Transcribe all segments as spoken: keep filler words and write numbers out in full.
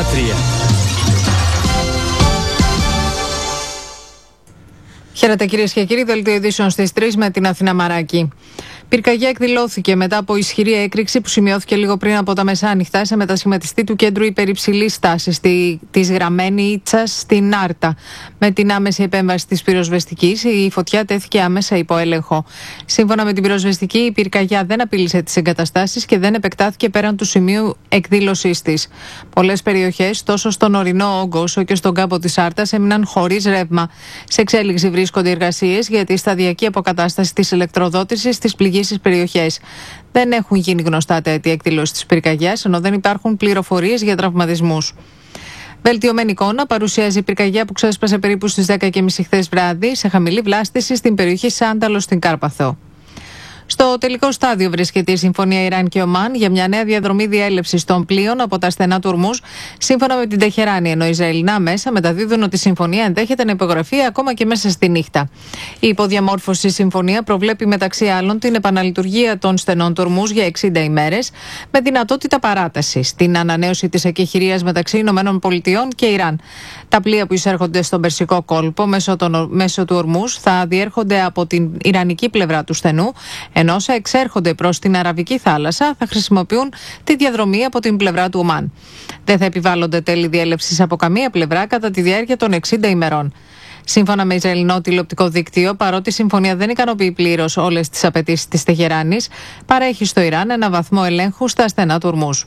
κόμμα τρία. Χαίρετε κυρίες και κύριοι, δελτίο ειδήσεων στις τρεις με την Αθηνά Μαράκη. Πυρκαγιά εκδηλώθηκε μετά από ισχυρή έκρηξη που σημειώθηκε λίγο πριν από τα μεσάνυχτα σε μετασχηματιστή του κέντρου υπερυψηλής τάσης της Γραμμένη Ήτσας στην Άρτα. Με την άμεση επέμβαση της πυροσβεστικής, η φωτιά τέθηκε άμεσα υπό έλεγχο. Σύμφωνα με την πυροσβεστική, η πυρκαγιά δεν απείλησε τις εγκαταστάσεις και δεν επεκτάθηκε πέραν του σημείου εκδήλωσής της. Πολλές περιοχές, τόσο στον ορεινό όγκο όσο και στον κάμπο της Άρτας, έμειναν χωρίς ρεύμα. Σε εξέλιξη βρίσκονται εργασίες για τη σταδιακή αποκατάσταση της ηλεκτροδότησης στις πληγήσεις στις περιοχές. Δεν έχουν γίνει γνωστά τα αίτια εκδήλωσης της πυρκαγιάς, ενώ δεν υπάρχουν πληροφορίες για τραυματισμούς. Βελτιωμένη εικόνα παρουσιάζει η πυρκαγιά που ξέσπασε περίπου στις δέκα και μισή χθες βράδυ σε χαμηλή βλάστηση στην περιοχή Σάνταλο στην Κάρπαθο. Στο τελικό στάδιο βρίσκεται η Συμφωνία Ιράν και Ομάν για μια νέα διαδρομή διέλευσης των πλοίων από τα στενά του Ορμούζ, σύμφωνα με την Τεχεράνη, ενώ Ισραηλινά μέσα μεταδίδουν ότι η συμφωνία ενδέχεται να υπογραφεί ακόμα και μέσα στη νύχτα. Η υποδιαμόρφωση συμφωνία προβλέπει μεταξύ άλλων την επαναλειτουργία των στενών του Ορμούζ για εξήντα ημέρες, με δυνατότητα παράτασης, την ανανέωση της εκεχηρίας μεταξύ Ηνωμένων Πολιτειών και Ιράν. Τα πλοία που εισέρχονται στον Περσικό κόλπο μέσω, των, μέσω του Ορμούζ θα διέρχονται από την Ιρανική πλευρά του στενού, ενώ όσα εξέρχονται προς την Αραβική θάλασσα θα χρησιμοποιούν τη διαδρομή από την πλευρά του Ομάν. Δεν θα επιβάλλονται τέλη διέλευσης από καμία πλευρά κατά τη διάρκεια των εξήντα ημερών. Σύμφωνα με Ισραηλινό τηλεοπτικό δίκτυο, παρότι η συμφωνία δεν ικανοποιεί πλήρως όλες τις απαιτήσεις της Τεχεράνης, παρέχει στο Ιράν ένα βαθμό ελέγχου στα στενά του Ορμούζ.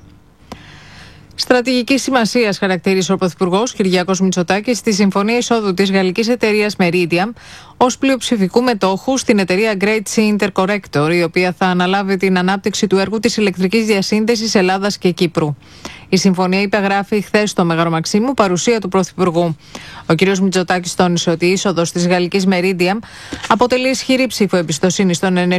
Στρατηγική σημασία χαρακτήρισε ο Πρωθυπουργός Κυριάκος Μητσοτάκης στη συμφωνία εισόδου της γαλλικής εταιρείας Meridiam ως πλειοψηφικού μετόχου στην εταιρεία Great Sea Interconnector, η οποία θα αναλάβει την ανάπτυξη του έργου της ηλεκτρικής διασύνδεσης Ελλάδας και Κύπρου. Η συμφωνία υπεγράφει χθες στο Μέγαρο Μαξίμου, παρουσία του Πρωθυπουργού. Ο κ. Μητσοτάκης τόνισε ότι η είσοδος της γαλλικής Meridiam αποτελεί ισχυρή ψήφο εμπιστοσύνης των ενεργειών